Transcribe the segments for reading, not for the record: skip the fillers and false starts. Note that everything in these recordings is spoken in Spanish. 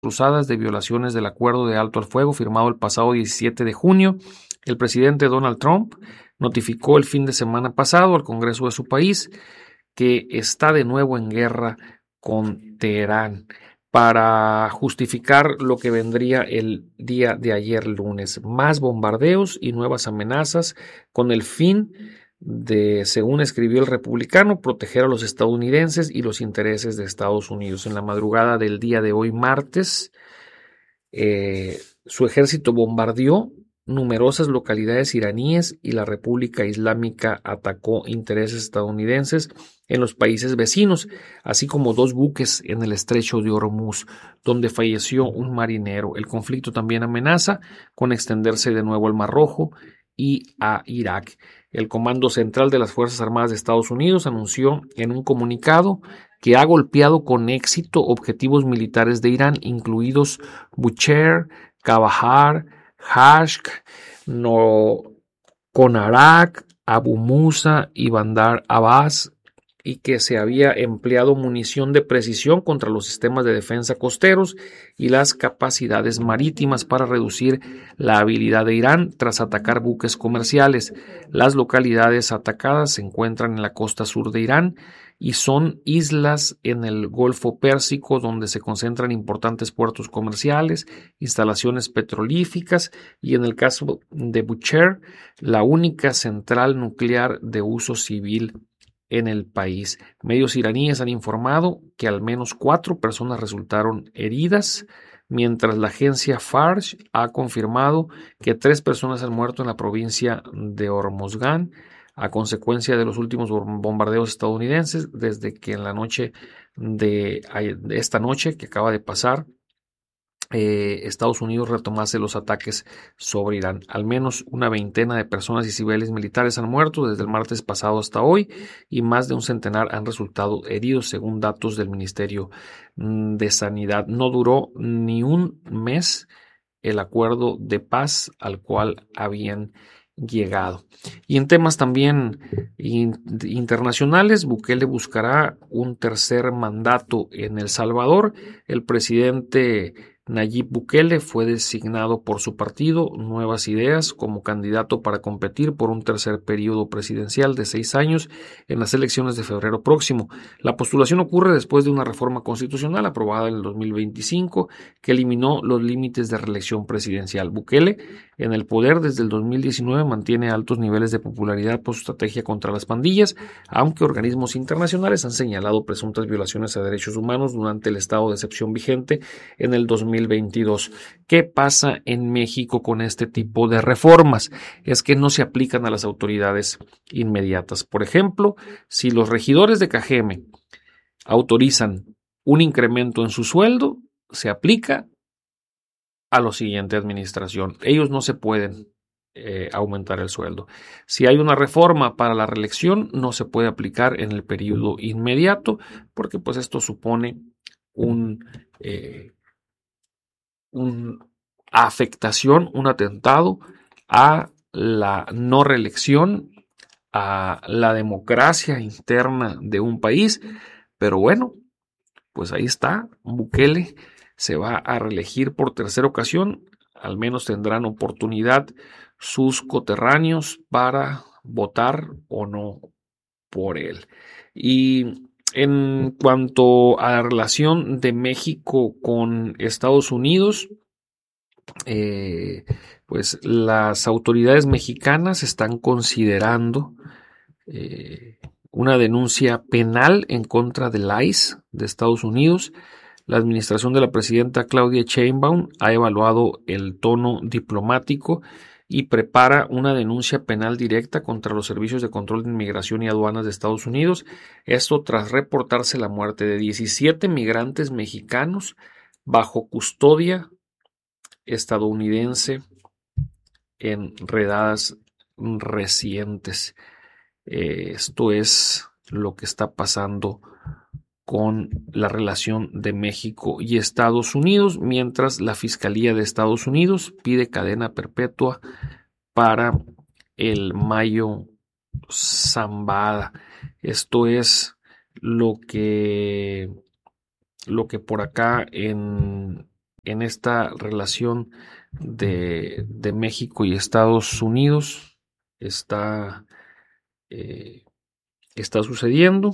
cruzadas de violaciones del acuerdo de alto al fuego firmado el pasado 17 de junio. El presidente Donald Trump notificó el fin de semana pasado al Congreso de su país que está de nuevo en guerra con Teherán para justificar lo que vendría el día de ayer lunes. Más bombardeos y nuevas amenazas con el fin de, según escribió el republicano, proteger a los estadounidenses y los intereses de Estados Unidos. En la madrugada del día de hoy, martes, su ejército bombardeó numerosas localidades iraníes y la República Islámica atacó intereses estadounidenses en los países vecinos, así como 2 buques en el estrecho de Hormuz, donde falleció un marinero. El conflicto también amenaza con extenderse de nuevo al Mar Rojo y a Irak. El Comando Central de las Fuerzas Armadas de Estados Unidos anunció en un comunicado que ha golpeado con éxito objetivos militares de Irán, incluidos Bushehr, Kandahar, Hashq, Konarak, Abu Musa y Bandar Abbas, y que se había empleado munición de precisión contra los sistemas de defensa costeros y las capacidades marítimas para reducir la habilidad de Irán tras atacar buques comerciales. Las localidades atacadas se encuentran en la costa sur de Irán y son islas en el Golfo Pérsico donde se concentran importantes puertos comerciales, instalaciones petrolíferas y, en el caso de Bushehr, la única central nuclear de uso civil en el país. Medios iraníes han informado que al menos 4 personas resultaron heridas, mientras la agencia Fars ha confirmado que 3 personas han muerto en la provincia de Hormozgan a consecuencia de los últimos bombardeos estadounidenses desde que en la noche de esta noche que acaba de pasar Estados Unidos retomase los ataques sobre Irán. Al menos una veintena de personas y civiles militares han muerto desde el martes pasado hasta hoy y más de un centenar han resultado heridos, según datos del Ministerio de Sanidad. No duró ni un mes el acuerdo de paz al cual habían llegado. Y en temas también internacionales, Bukele buscará un tercer mandato en El Salvador. El presidente Nayib Bukele fue designado por su partido Nuevas Ideas como candidato para competir por un tercer periodo presidencial de 6 años en las elecciones de febrero próximo. La postulación ocurre después de una reforma constitucional aprobada en el 2025 que eliminó los límites de reelección presidencial. Bukele, en el poder desde el 2019, mantiene altos niveles de popularidad por su estrategia contra las pandillas, aunque organismos internacionales han señalado presuntas violaciones a derechos humanos durante el estado de excepción vigente en el 2022. ¿Qué pasa en México con este tipo de reformas? Es que no se aplican a las autoridades inmediatas. Por ejemplo, si los regidores de Cajeme autorizan un incremento en su sueldo, se aplica a la siguiente administración. Ellos no se pueden aumentar el sueldo. Si hay una reforma para la reelección, no se puede aplicar en el periodo inmediato, porque pues esto supone una afectación, un atentado a la no reelección, a la democracia interna de un país. Pero bueno, pues ahí está, Bukele se va a reelegir por tercera ocasión, al menos tendrán oportunidad sus coterráneos para votar o no por él. Y en cuanto a la relación de México con Estados Unidos, pues las autoridades mexicanas están considerando una denuncia penal en contra del ICE de Estados Unidos. La administración de la presidenta Claudia Sheinbaum ha evaluado el tono diplomático y prepara una denuncia penal directa contra los servicios de control de inmigración y aduanas de Estados Unidos. Esto tras reportarse la muerte de 17 migrantes mexicanos bajo custodia estadounidense en redadas recientes. Esto es lo que está pasando con la relación de México y Estados Unidos, mientras la Fiscalía de Estados Unidos pide cadena perpetua para el Mayo Zambada. Esto es lo que por acá en en esta relación de México y Estados Unidos está sucediendo.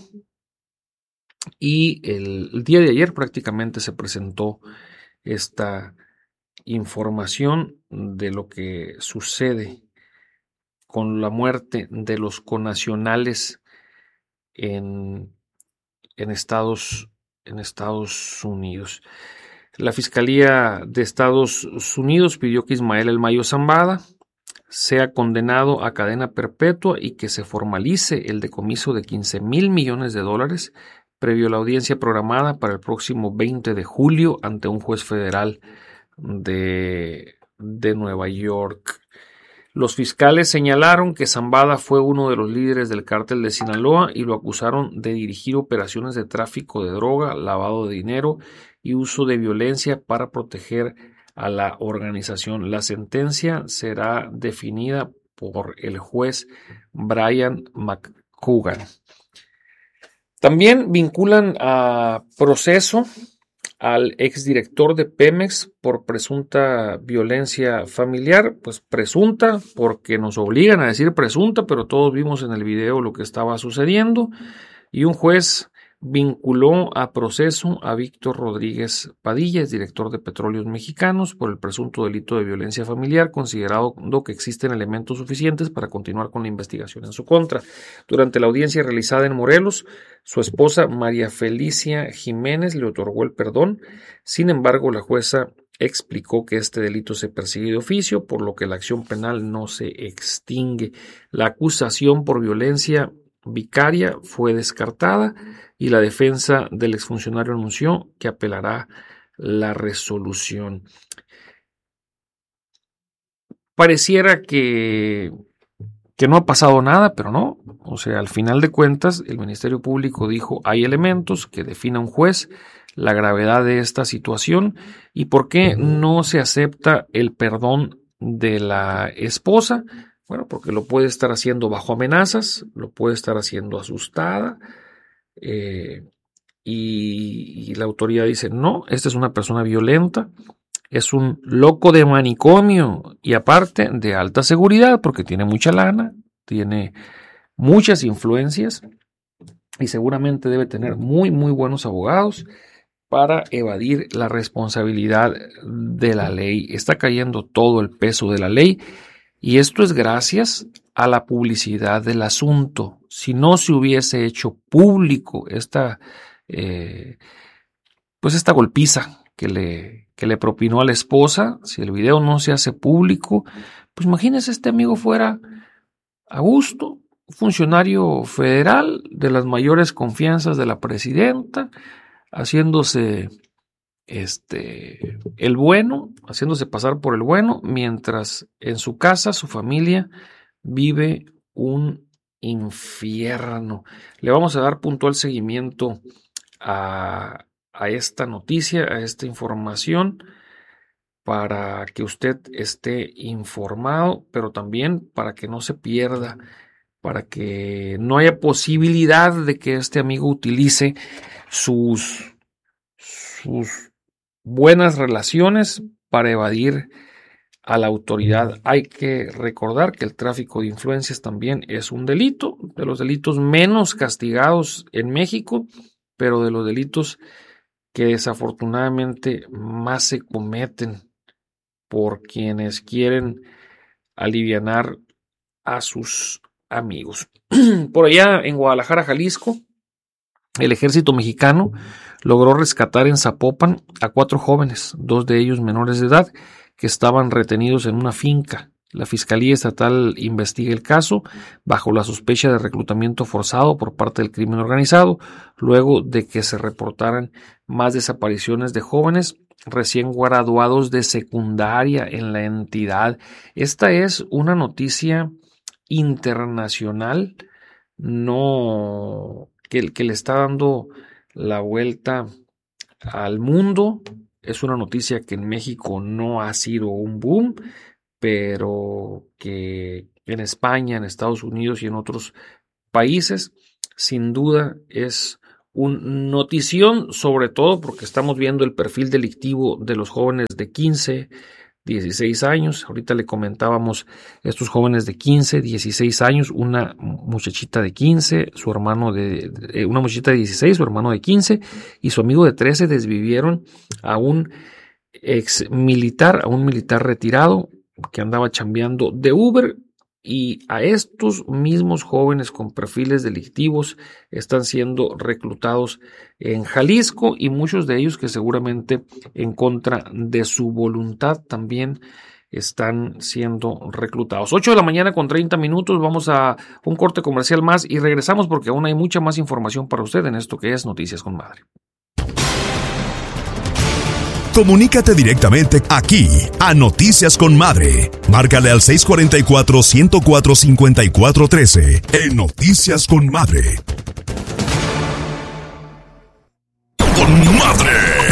Y el día de ayer prácticamente se presentó esta información de lo que sucede con la muerte de los connacionales en Estados Unidos. La Fiscalía de Estados Unidos pidió que Ismael El Mayo Zambada sea condenado a cadena perpetua y que se formalice el decomiso de 15,000 millones de dólares previo a la audiencia programada para el próximo 20 de julio ante un juez federal de Nueva York. Los fiscales señalaron que Zambada fue uno de los líderes del cártel de Sinaloa y lo acusaron de dirigir operaciones de tráfico de droga, lavado de dinero y uso de violencia para proteger a la organización. La sentencia será definida por el juez Brian McCugan. También vinculan a proceso al exdirector de Pemex por presunta violencia familiar, pues presunta porque nos obligan a decir presunta, pero todos vimos en el video lo que estaba sucediendo, y un juez vinculó a proceso a Víctor Rodríguez Padilla, director de Petróleos Mexicanos, por el presunto delito de violencia familiar, considerando que existen elementos suficientes para continuar con la investigación en su contra. Durante la audiencia realizada en Morelos, su esposa María Felicia Jiménez le otorgó el perdón. Sin embargo, la jueza explicó que este delito se persigue de oficio, por lo que la acción penal no se extingue. La acusación por violencia vicaria fue descartada y la defensa del exfuncionario anunció que apelará la resolución. Pareciera que no ha pasado nada, pero no. O sea, al final de cuentas, el Ministerio Público dijo: hay elementos que defina un juez la gravedad de esta situación y por qué no se acepta el perdón de la esposa. Bueno, porque lo puede estar haciendo bajo amenazas, lo puede estar haciendo asustada, y la autoridad dice: no, esta es una persona violenta, es un loco de manicomio y aparte de alta seguridad porque tiene mucha lana, tiene muchas influencias y seguramente debe tener muy, muy buenos abogados para evadir la responsabilidad de la ley. Está cayendo todo el peso de la ley. Y esto es gracias a la publicidad del asunto. Si no se hubiese hecho público esta golpiza que le propinó a la esposa, si el video no se hace público, pues imagínese, este amigo fuera a gusto, funcionario federal de las mayores confianzas de la presidenta, haciéndose el bueno, haciéndose pasar por el bueno, mientras en su casa, su familia vive un infierno. Le vamos a dar puntual seguimiento a esta noticia, a esta información, para que usted esté informado, pero también para que no se pierda, para que no haya posibilidad de que este amigo utilice sus buenas relaciones para evadir a la autoridad. Hay que recordar que el tráfico de influencias también es un delito, de los delitos menos castigados en México, pero de los delitos que desafortunadamente más se cometen por quienes quieren alivianar a sus amigos. Por allá en Guadalajara, Jalisco, el ejército mexicano logró rescatar en Zapopan a 4 jóvenes, 2 de ellos menores de edad, que estaban retenidos en una finca. La Fiscalía Estatal investiga el caso bajo la sospecha de reclutamiento forzado por parte del crimen organizado, luego de que se reportaran más desapariciones de jóvenes recién graduados de secundaria en la entidad. Esta es una noticia internacional, no que le está dando la vuelta al mundo. Es una noticia que en México no ha sido un boom, pero que en España, en Estados Unidos y en otros países, sin duda es un notición, sobre todo porque estamos viendo el perfil delictivo de los jóvenes de 15, 16 años. Ahorita le comentábamos estos jóvenes de 15, 16 años, una muchachita de 15, su hermano una muchachita de 16, su hermano de 15 y su amigo de 13 desvivieron a un militar retirado que andaba chambeando de Uber. Y a estos mismos jóvenes con perfiles delictivos están siendo reclutados en Jalisco y muchos de ellos que seguramente en contra de su voluntad también están siendo reclutados. 8 de la mañana con 30 minutos, vamos a un corte comercial más y regresamos porque aún hay mucha más información para usted en esto que es Noticias con Madre. Comunícate directamente aquí a Noticias con Madre. Márcale al 644-104-5413 en Noticias con Madre. Con Madre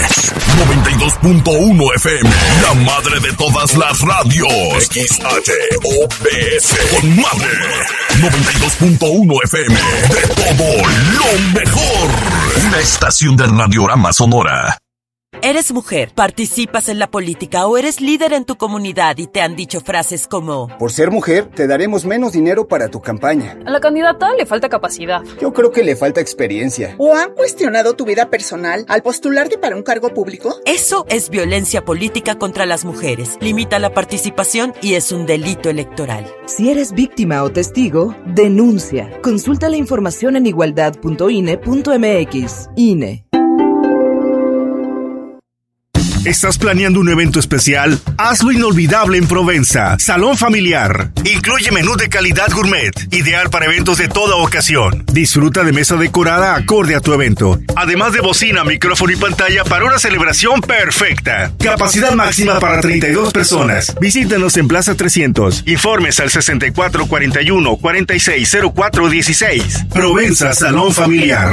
92.1 FM, la madre de todas las radios. XHOBS. Con Madre 92.1 FM, de todo lo mejor. Una estación de Radiorama Sonora. ¿Eres mujer, participas en la política o eres líder en tu comunidad y te han dicho frases como: por ser mujer, te daremos menos dinero para tu campaña? A la candidata le falta capacidad. Yo creo que le falta experiencia. ¿O han cuestionado tu vida personal al postularte para un cargo público? Eso es violencia política contra las mujeres. Limita la participación y es un delito electoral. Si eres víctima o testigo, denuncia. Consulta la información en igualdad.ine.mx. INE. ¿Estás planeando un evento especial? Hazlo inolvidable en Provenza. Salón familiar. Incluye menú de calidad gourmet, ideal para eventos de toda ocasión. Disfruta de mesa decorada acorde a tu evento. Además de bocina, micrófono y pantalla para una celebración perfecta. Capacidad máxima para 32 personas. Visítanos en Plaza 300. Informes al 6441-460416. Provenza Salón Familiar.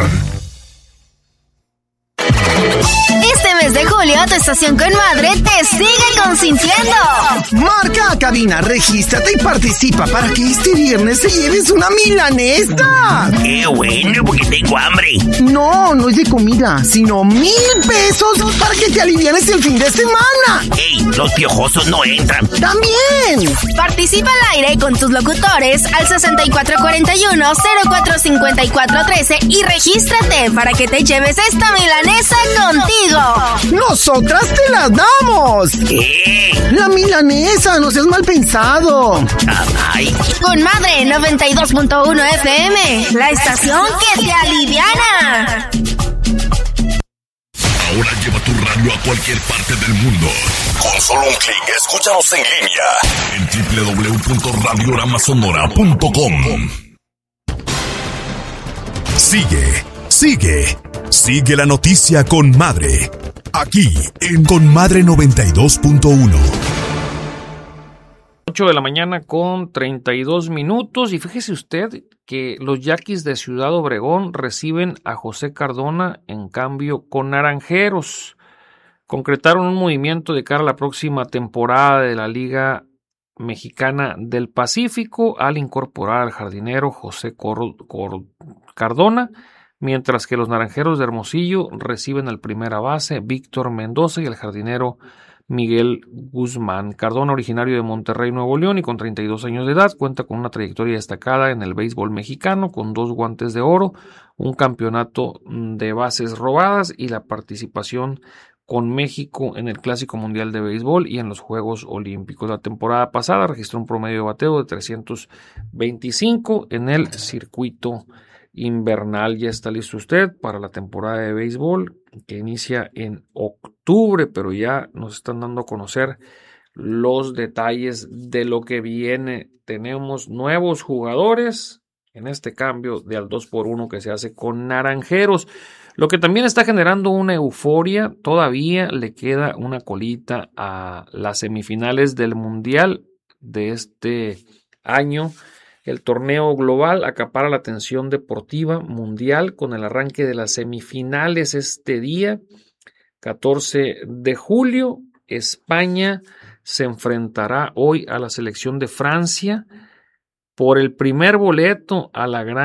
Este mes de julio, tu estación con Madre te sigue consintiendo. Marca a cabina, regístrate y participa para que este viernes te lleves una milanesa. ¡Qué bueno, porque tengo hambre! No es de comida, sino 1,000 pesos para que te alivianes el fin de semana. ¡Ey! Los piojosos no entran. ¡También! Participa al aire con tus locutores al 6441-045413 y regístrate para que te lleves esta milanesa contigo. ¡Nosotras te la damos! ¿Qué? ¡La milanesa! ¡No seas mal pensado! Ay. Con Madre 92.1 FM, la estación que te aliviana. Ahora lleva tu radio a cualquier parte del mundo. Con solo un clic, escúchanos en línea en www.radioramasonora.com. Sigue la noticia con Madre. Aquí en Con Madre 92.1. 8 de la mañana con 32 minutos y fíjese usted que los Yaquis de Ciudad Obregón reciben a José Cardona en cambio con Naranjeros. Concretaron un movimiento de cara a la próxima temporada de la Liga Mexicana del Pacífico al incorporar al jardinero José Cardona, mientras que los Naranjeros de Hermosillo reciben al primera base Víctor Mendoza y al jardinero Miguel Guzmán. Cardona, originario de Monterrey, Nuevo León y con 32 años de edad, cuenta con una trayectoria destacada en el béisbol mexicano, con 2 guantes de oro, un campeonato de bases robadas y la participación con México en el Clásico Mundial de Béisbol y en los Juegos Olímpicos. La temporada pasada registró un promedio de bateo de 325 en el circuito invernal. Ya está listo usted para la temporada de béisbol que inicia en octubre, pero ya nos están dando a conocer los detalles de lo que viene. Tenemos nuevos jugadores en este cambio de al 2-1 que se hace con Naranjeros. Lo que también está generando una euforia, todavía le queda una colita a las semifinales del Mundial de este año. El torneo global acapara la atención deportiva mundial con el arranque de las semifinales este día, 14 de julio. España se enfrentará hoy a la selección de Francia por el primer boleto a la gran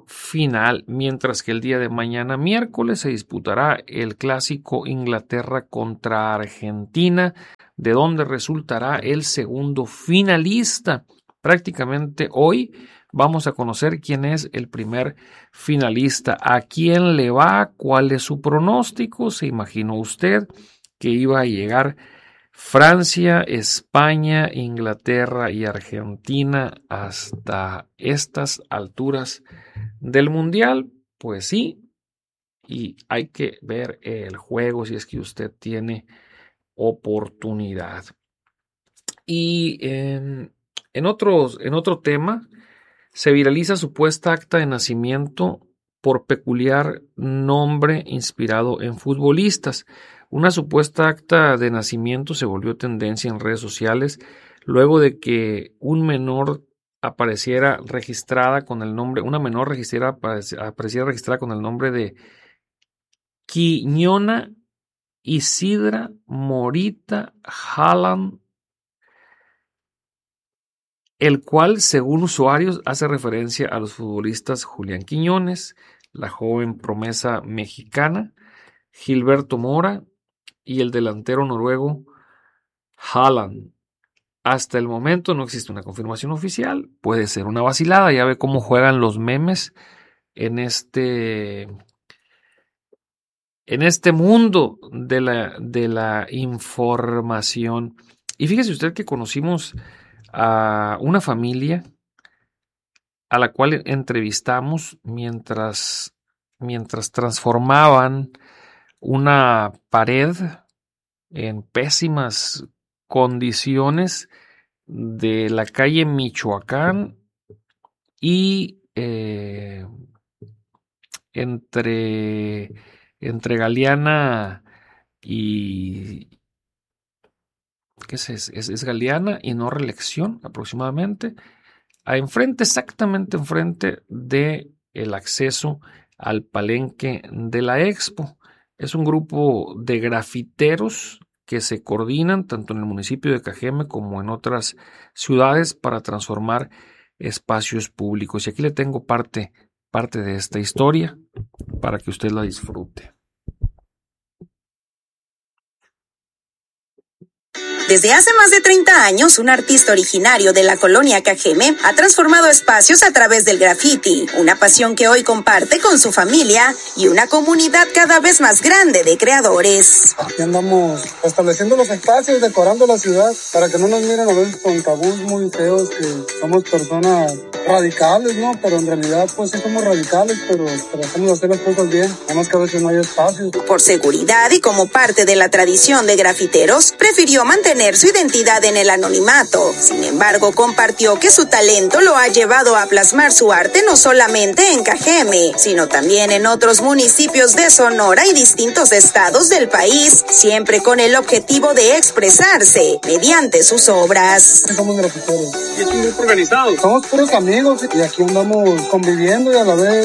final, mientras que el día de mañana miércoles se disputará el clásico Inglaterra contra Argentina, de donde resultará el segundo finalista. Prácticamente hoy vamos a conocer quién es el primer finalista, a quién le va, cuál es su pronóstico. ¿Se imaginó usted que iba a llegar Francia, España, Inglaterra y Argentina hasta estas alturas del Mundial? Pues sí, y hay que ver el juego si es que usted tiene oportunidad. Y en otro tema, se viraliza supuesta acta de nacimiento por peculiar nombre inspirado en futbolistas. Una supuesta acta de nacimiento se volvió tendencia en redes sociales luego de que una menor registrara con el nombre de Quiñona Isidra Morita Haaland, el cual, según usuarios, hace referencia a los futbolistas Julián Quiñones, la joven promesa mexicana, Gilberto Mora y el delantero noruego Haaland. Hasta el momento no existe una confirmación oficial, puede ser una vacilada, ya ve cómo juegan los memes en este mundo de la información. Y fíjese usted que conocimos a una familia a la cual entrevistamos mientras transformaban una pared en pésimas condiciones de la calle Michoacán y entre Galeana y ¿qué es Galeana y no Reelección aproximadamente, exactamente enfrente de el acceso al palenque de la Expo. Es un grupo de grafiteros que se coordinan tanto en el municipio de Cajeme como en otras ciudades para transformar espacios públicos. Y aquí le tengo parte de esta historia para que usted la disfrute. Desde hace más de 30 años, un artista originario de la colonia Cajeme ha transformado espacios a través del graffiti, una pasión que hoy comparte con su familia y una comunidad cada vez más grande de creadores. Aquí andamos estableciendo los espacios, decorando la ciudad, para que no nos miren a veces con tabús muy feos, que somos personas radicales, ¿no? Pero en realidad, pues sí somos radicales, pero tratamos de hacer las cosas bien, además que a veces no hay espacios. Por seguridad y como parte de la tradición de grafiteros, prefirió mantener su identidad en el anonimato. Sin embargo, compartió que su talento lo ha llevado a plasmar su arte no solamente en Cajeme, sino también en otros municipios de Sonora y distintos estados del país, siempre con el objetivo de expresarse mediante sus obras. Somos grafiteros. ¿Y es un grupo organizado? Somos puros amigos y aquí andamos conviviendo y a la vez